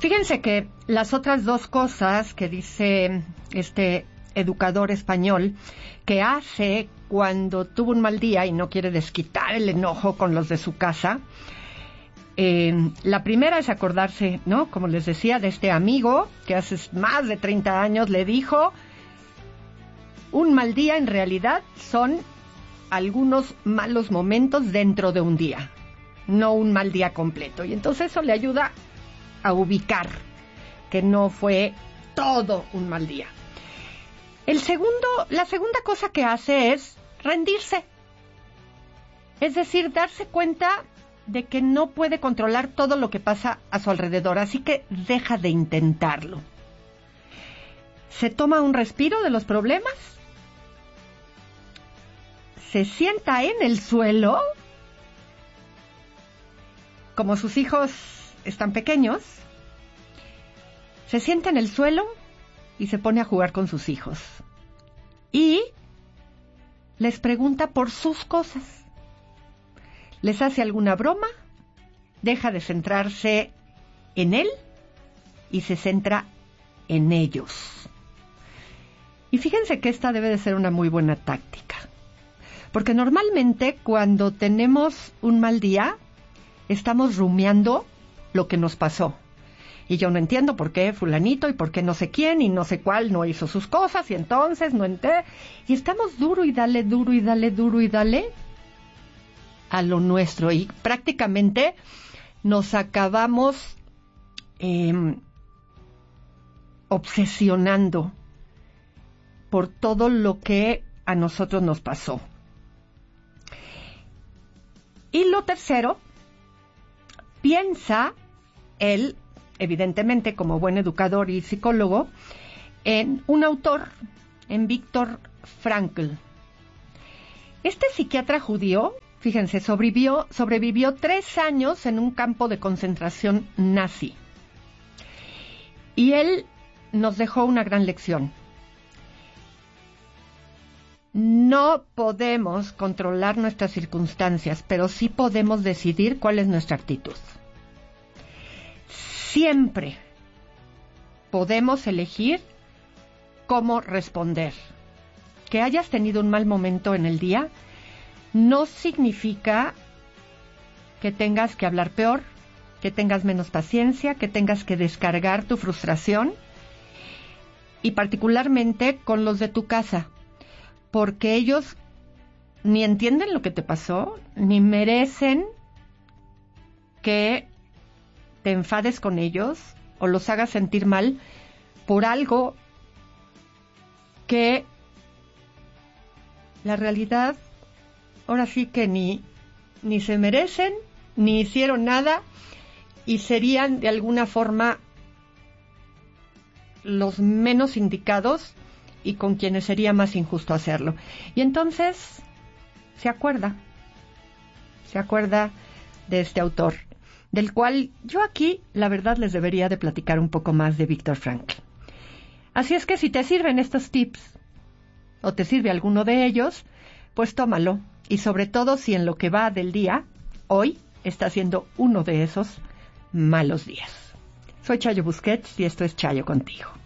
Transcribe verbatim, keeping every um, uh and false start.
Fíjense que las otras dos cosas que dice este educador español que hace cuando tuvo un mal día y no quiere desquitar el enojo con los de su casa, eh, la primera es acordarse, ¿no? Como les decía, de este amigo que hace más de treinta años le dijo: un mal día en realidad son algunos malos momentos dentro de un día, no un mal día completo. Y entonces eso le ayuda a ubicar que no fue todo un mal día. El segundo, la segunda cosa que hace es rendirse. Es decir, darse cuenta de que no puede controlar todo lo que pasa a su alrededor, así que deja de intentarlo. Se toma un respiro de los problemas, se sienta en el suelo, como sus hijos están pequeños, se sienta en el suelo y se pone a jugar con sus hijos. Y les pregunta por sus cosas. Les hace alguna broma, deja de centrarse en él y se centra en ellos. Y fíjense que esta debe de ser una muy buena táctica. Porque normalmente cuando tenemos un mal día, estamos rumiando lo que nos pasó. Y yo no entiendo por qué fulanito y por qué no sé quién y no sé cuál no hizo sus cosas y entonces no entré. Y estamos duro y dale, duro y dale, duro y dale a lo nuestro. Y prácticamente nos acabamos eh, obsesionando por todo lo que a nosotros nos pasó. Y lo tercero, piensa él, evidentemente como buen educador y psicólogo, en un autor, en Viktor Frankl. Este psiquiatra judío, fíjense, sobrevivió, sobrevivió tres años en un campo de concentración nazi. Y él nos dejó una gran lección. No podemos controlar nuestras circunstancias, pero sí podemos decidir cuál es nuestra actitud. Siempre podemos elegir cómo responder. Que hayas tenido un mal momento en el día no significa que tengas que hablar peor, que tengas menos paciencia, que tengas que descargar tu frustración, y particularmente con los de tu casa, porque ellos ni entienden lo que te pasó, ni merecen que te enfades con ellos o los hagas sentir mal por algo que la realidad ahora sí que ni, ni se merecen, ni hicieron nada y serían de alguna forma los menos indicados y con quienes sería más injusto hacerlo. Y entonces se acuerda, se acuerda de este autor, del cual yo aquí, la verdad, les debería de platicar un poco más de Viktor Frankl. Así es que si te sirven estos tips, o te sirve alguno de ellos, pues tómalo. Y sobre todo si en lo que va del día, hoy, está siendo uno de esos malos días. Soy Chayo Busquets y esto es Chayo Contigo.